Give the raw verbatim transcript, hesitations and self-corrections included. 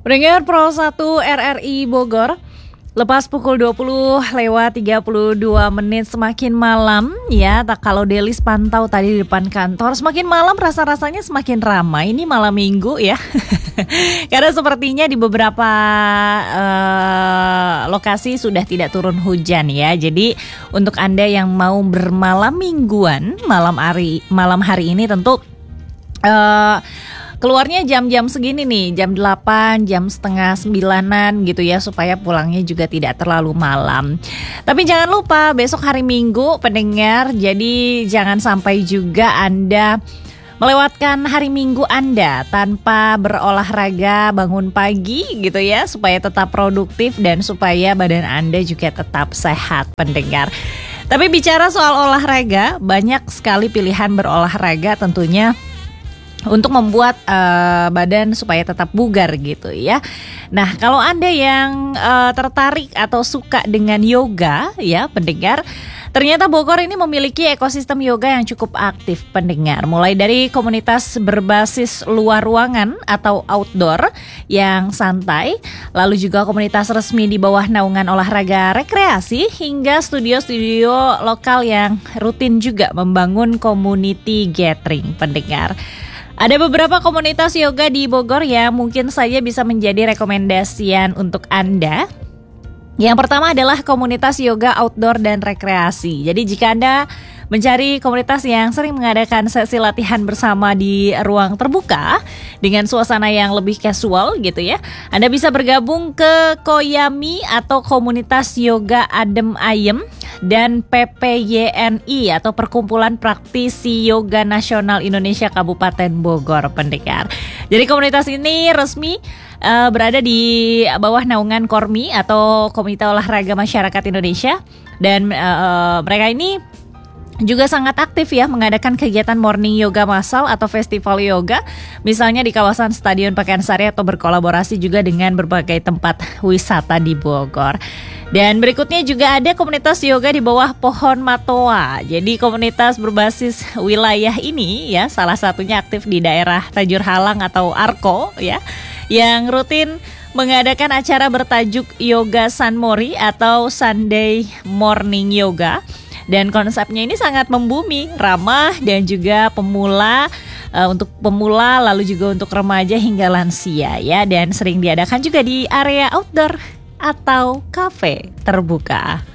Pendengar Pro satu R R I Bogor, lepas pukul dua puluh lewat tiga puluh dua menit semakin malam ya, tak kalau Delis pantau tadi di depan kantor, semakin malam rasa-rasanya semakin ramai. Ini malam minggu ya. Karena sepertinya di beberapa uh, lokasi sudah tidak turun hujan ya. Jadi untuk Anda yang mau bermalam mingguan malam hari malam hari ini tentu uh, keluarnya jam-jam segini nih, jam delapan, jam setengah sembilanan gitu ya, supaya pulangnya juga tidak terlalu malam. Tapi jangan lupa besok hari Minggu pendengar, jadi jangan sampai juga Anda melewatkan hari Minggu Anda tanpa berolahraga bangun pagi gitu ya, supaya tetap produktif dan supaya badan Anda juga tetap sehat pendengar. Tapi bicara soal olahraga, banyak sekali pilihan berolahraga tentunya untuk membuat uh, badan supaya tetap bugar gitu ya. Nah, kalau Anda yang uh, tertarik atau suka dengan yoga ya pendengar, ternyata Bogor ini memiliki ekosistem yoga yang cukup aktif pendengar. Mulai dari komunitas berbasis luar ruangan atau outdoor yang santai, lalu juga komunitas resmi di bawah naungan olahraga rekreasi, hingga studio-studio lokal yang rutin juga membangun community gathering pendengar. Ada beberapa komunitas yoga di Bogor yang mungkin saja bisa menjadi rekomendasian untuk Anda. Yang pertama adalah komunitas yoga outdoor dan rekreasi. Jadi jika Anda mencari komunitas yang sering mengadakan sesi latihan bersama di ruang terbuka dengan suasana yang lebih casual gitu ya, Anda bisa bergabung ke Koyami atau komunitas yoga Adem Ayem dan P P Y N I atau Perkumpulan Praktisi Yoga Nasional Indonesia Kabupaten Bogor pendengar. Jadi komunitas ini resmi uh, berada di bawah naungan Kormi atau Komite Olahraga Masyarakat Indonesia, dan uh, mereka ini juga sangat aktif ya mengadakan kegiatan morning yoga massal atau festival yoga, misalnya di kawasan Stadion Pakansari, atau berkolaborasi juga dengan berbagai tempat wisata di Bogor. Dan berikutnya juga ada komunitas yoga di bawah pohon matoa. Jadi komunitas berbasis wilayah ini ya, salah satunya aktif di daerah Tajur Halang atau Arko ya, yang rutin mengadakan acara bertajuk Yoga Sanmori atau Sunday Morning Yoga. Dan konsepnya ini sangat membumi, ramah dan juga pemula, uh, untuk pemula lalu juga untuk remaja hingga lansia ya, dan sering diadakan juga di area outdoor atau kafe terbuka.